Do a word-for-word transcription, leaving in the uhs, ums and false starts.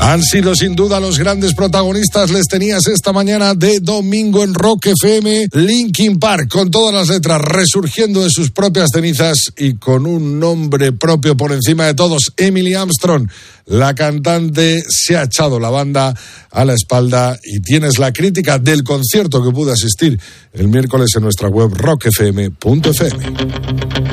Han sido sin duda los grandes protagonistas, les tenías esta mañana de domingo en Rock F M. Linkin Park, con todas las letras, resurgiendo de sus propias cenizas y con un nombre propio por encima de todos, Emily Armstrong. La cantante se ha echado la banda a la espalda y tienes la crítica del concierto que pude asistir el miércoles en nuestra web rock f m punto f m.